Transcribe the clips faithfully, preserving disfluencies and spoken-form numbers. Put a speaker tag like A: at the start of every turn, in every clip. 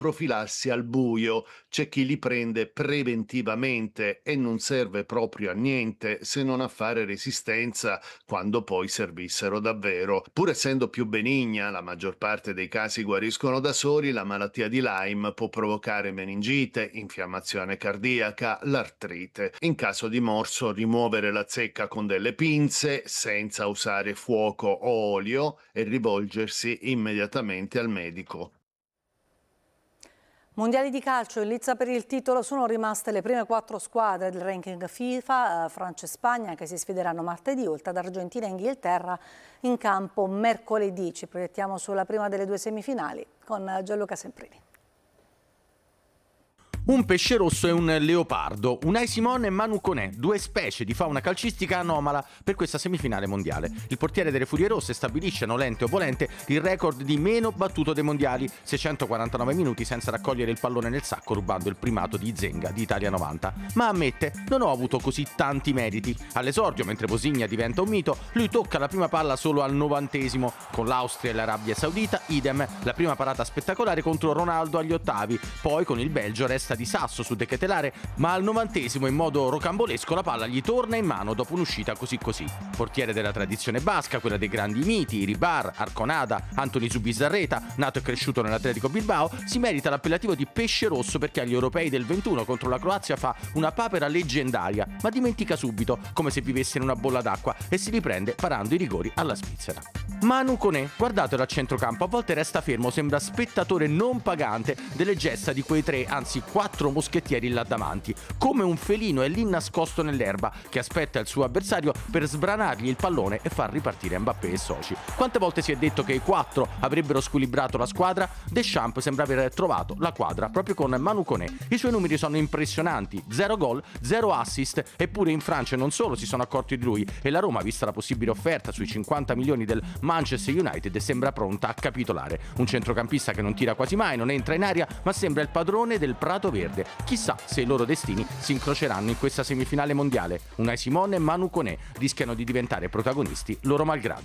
A: profilarsi al buio. C'è chi li prende preventivamente e non serve proprio a niente se non a fare resistenza quando poi servissero davvero. Pur essendo più benigna, la maggior parte dei casi guariscono da soli, la malattia di Lyme può provocare meningite, infiammazione cardiaca, l'artrite. In caso di morso, rimuovere la zecca con delle pinze senza usare fuoco o olio e rivolgersi immediatamente al medico.
B: Mondiali di calcio, in lizza per il titolo sono rimaste le prime quattro squadre del ranking FIFA, eh, Francia e Spagna, che si sfideranno martedì, oltre ad Argentina e Inghilterra in campo mercoledì. Ci proiettiamo sulla prima delle due semifinali con Gianluca Semprini.
C: Un pesce rosso e un leopardo, Unai Simon e Manu Koné, due specie di fauna calcistica anomala per questa semifinale mondiale. Il portiere delle Furie Rosse stabilisce, nolente o volente, il record di meno battuto dei mondiali, seicentoquarantanove minuti senza raccogliere il pallone nel sacco, rubando il primato di Zenga di Italia novanta. Ma ammette, non ho avuto così tanti meriti. All'esordio, mentre Bosigna diventa un mito, lui tocca la prima palla solo al novantesimo. Con l'Austria e l'Arabia Saudita, idem, la prima parata spettacolare contro Ronaldo agli ottavi. Poi con il Belgio resta di sasso su De Ketelare, ma al novantesimo in modo rocambolesco la palla gli torna in mano dopo un'uscita così così. Portiere della tradizione basca, quella dei grandi miti, Ribar, Arconada, Anthony Zubizarreta, nato e cresciuto nell'Atletico Bilbao, si merita l'appellativo di pesce rosso perché agli europei del ventuno contro la Croazia fa una papera leggendaria, ma dimentica subito, come se vivesse in una bolla d'acqua, e si riprende parando i rigori alla Svizzera. Manu Koné, guardatelo a centrocampo, a volte resta fermo, sembra spettatore non pagante delle gesta di quei tre, anzi quattro moschettieri là davanti. Come un felino è lì nascosto nell'erba, che aspetta il suo avversario per sbranargli il pallone e far ripartire Mbappé e soci. Quante volte si è detto che i quattro avrebbero squilibrato la squadra? Deschamps sembra aver trovato la quadra proprio con Manu Koné. I suoi numeri sono impressionanti, zero gol, zero assist, eppure in Francia non solo si sono accorti di lui, e la Roma, vista la possibile offerta sui cinquanta milioni del Manchester United, sembra pronta a capitolare. Un centrocampista che non tira quasi mai, non entra in aria, ma sembra il padrone del Prato Verde. Chissà se i loro destini si incroceranno in questa semifinale mondiale. Unai Simon e Manu Koné rischiano di diventare protagonisti loro malgrado.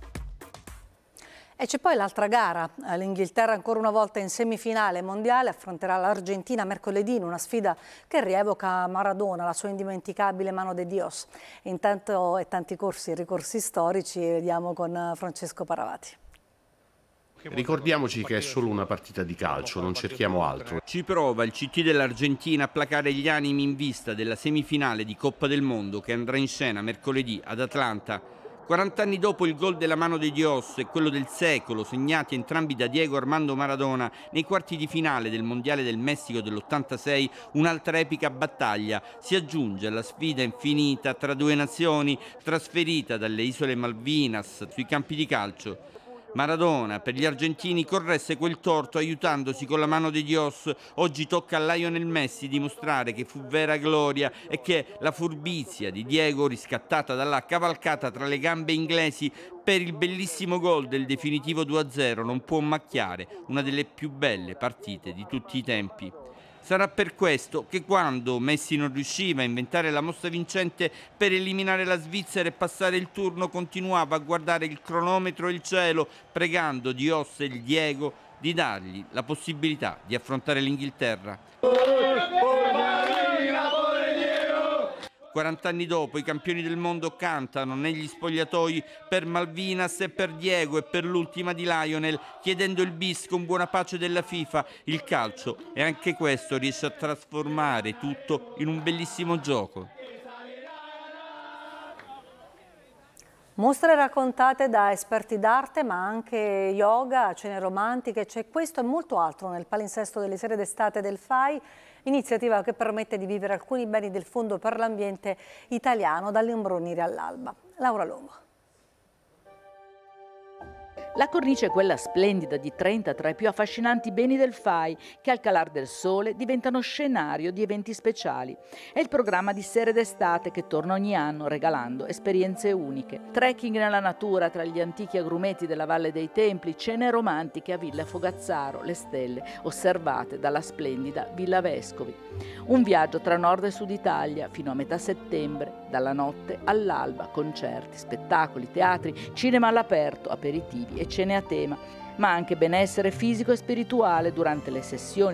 B: E c'è poi l'altra gara, l'Inghilterra ancora una volta in semifinale mondiale affronterà l'Argentina mercoledì in una sfida che rievoca Maradona, la sua indimenticabile mano de Dios. Intanto e tanti corsi e ricorsi storici, vediamo con Francesco Paravati.
D: Ricordiamoci che è solo una partita di calcio, non cerchiamo altro.
E: Ci prova il C T dell'Argentina a placare gli animi in vista della semifinale di Coppa del Mondo che andrà in scena mercoledì ad Atlanta. quaranta anni dopo il gol della mano de Dios e quello del secolo, segnati entrambi da Diego Armando Maradona nei quarti di finale del Mondiale del Messico dell'ottantasei, un'altra epica battaglia si aggiunge alla sfida infinita tra due nazioni trasferita dalle isole Malvinas sui campi di calcio. Maradona, per gli argentini, corresse quel torto aiutandosi con la mano de Dios. Oggi tocca a Lionel Messi dimostrare che fu vera gloria e che la furbizia di Diego, riscattata dalla cavalcata tra le gambe inglesi per il bellissimo gol del definitivo due a zero, non può macchiare una delle più belle partite di tutti i tempi. Sarà per questo che quando Messi non riusciva a inventare la mossa vincente per eliminare la Svizzera e passare il turno, continuava a guardare il cronometro e il cielo, pregando Dios e il Diego di dargli la possibilità di affrontare l'Inghilterra. quaranta anni dopo i campioni del mondo cantano negli spogliatoi per Malvinas e per Diego e per l'ultima di Lionel, chiedendo il bis con buona pace della FIFA. Il calcio, e anche questo, riesce a trasformare tutto in un bellissimo gioco.
B: Mostre raccontate da esperti d'arte, ma anche yoga, cene romantiche, c'è questo e molto altro nel palinsesto delle serie d'estate del F A I, iniziativa che permette di vivere alcuni beni del Fondo per l'Ambiente italiano dall'imbrunire all'alba. Laura Longo.
F: La cornice è quella splendida di trenta tra i più affascinanti beni del F A I che al calar del sole diventano scenario di eventi speciali. È il programma di Serie d'estate che torna ogni anno regalando esperienze uniche. Trekking nella natura tra gli antichi agrumeti della Valle dei Templi, cene romantiche a Villa Fogazzaro, le stelle osservate dalla splendida Villa Vescovi. Un viaggio tra nord e sud Italia fino a metà settembre, dalla notte all'alba, concerti, spettacoli, teatri, cinema all'aperto, aperitivi e cene a tema, ma anche benessere fisico e spirituale durante le sessioni